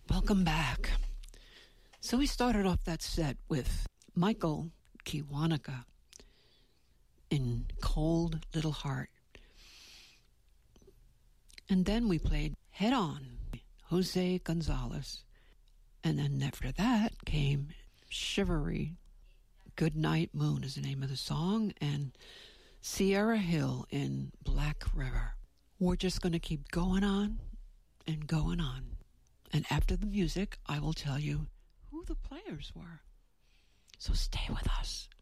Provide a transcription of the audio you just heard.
Welcome back. So we started off that set with Michael Kiwanuka in Cold Little Heart. And then we played Head On, Jose Gonzalez. And then after that came Chivalry. Good Night Moon is the name of the song, and Sierra Hill in Black River. We're just going to keep going on and going on. And after the music, I will tell you who the players were. So stay with us.